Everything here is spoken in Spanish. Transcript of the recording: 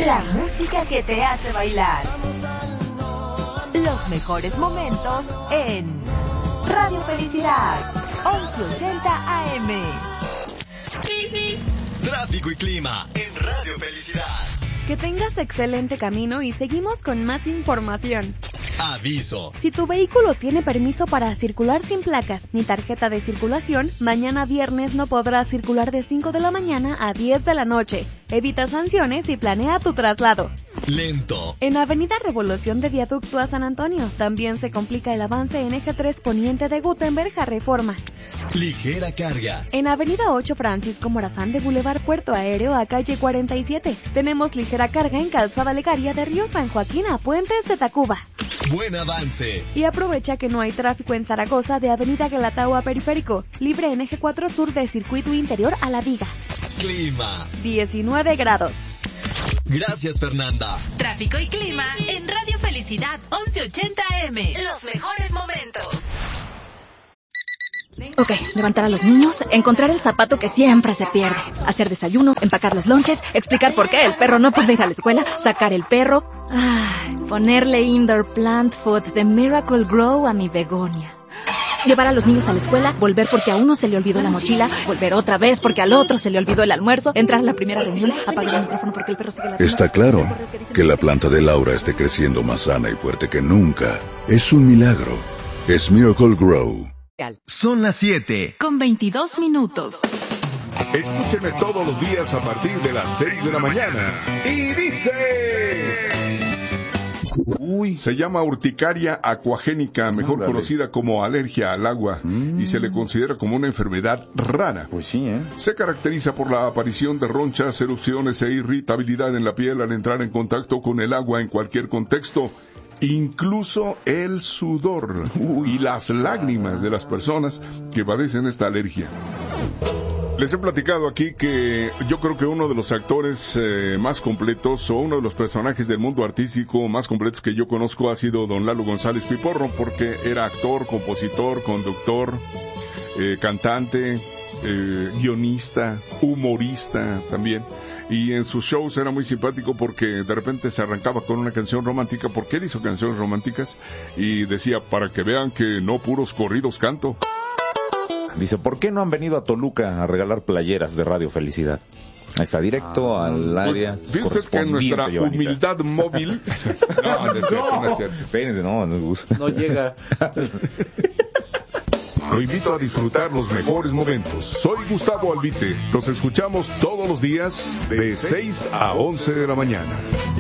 La música que te hace bailar. Los mejores momentos en Radio Felicidad, 1180 AM. Tráfico y clima en Radio Felicidad. Que tengas excelente camino y seguimos con más información. Aviso. Si tu vehículo tiene permiso para circular sin placas ni tarjeta de circulación, mañana viernes no podrás circular de 5 de la mañana a 10 de la noche. Evita sanciones y planea tu traslado. Lento. En Avenida Revolución de Viaducto a San Antonio, también se complica el avance en Eje 3 Poniente de Gutenberg a Reforma. Ligera carga. En Avenida 8 Francisco Morazán de Boulevard Puerto Aéreo a calle 47. Tenemos ligera carga en Calzada Legaria de Río San Joaquín a Puentes de Tacuba. Buen avance. Y aprovecha que no hay tráfico en Zaragoza de Avenida Galatao a Periférico, libre en Eje 4 Sur de Circuito Interior a La Viga. Clima. 19 grados. Gracias, Fernanda. Tráfico y clima en Radio Felicidad, 1180 AM. Los mejores momentos. Ok, levantar a los niños, encontrar el zapato que siempre se pierde, hacer desayuno, empacar los lonches, explicar por qué el perro no puede ir a la escuela, sacar el perro, ponerle indoor plant food de Miracle Grow a mi begonia. Llevar a los niños a la escuela, volver porque a uno se le olvidó la mochila, volver otra vez porque al otro se le olvidó el almuerzo, entrar a la primera reunión, apagar el micrófono porque el perro sigue ladrando. Está claro que la planta de Laura esté creciendo más sana y fuerte que nunca. Es un milagro. Es Miracle Grow. Son las 7. Con 22 minutos. Escúchenme todos los días a partir de las 6 de la mañana. Y dice... Se llama urticaria acuagénica, mejor conocida como alergia al agua, y se le considera como una enfermedad rara. Pues sí, Se caracteriza por la aparición de ronchas, erupciones e irritabilidad en la piel al entrar en contacto con el agua en cualquier contexto, incluso el sudor y las lágrimas de las personas que padecen esta alergia. Les he platicado aquí que yo creo que uno de los actores más completos o uno de los personajes del mundo artístico más completos que yo conozco ha sido don Lalo González Piporro, porque era actor, compositor, conductor, cantante, guionista, humorista también. Y en sus shows era muy simpático porque de repente se arrancaba con una canción romántica, porque él hizo canciones románticas, y decía, para que vean que no puros corridos canto. Dice, ¿por qué no han venido a Toluca a regalar playeras de Radio Felicidad? Ahí está, directo al área. Fíjate que nuestra humildad móvil... No es cierto. Espérense, no gusta. No llega. Lo invito a disfrutar los mejores momentos. Soy Gustavo Albite. Nos escuchamos todos los días de 6 a 11 de la mañana.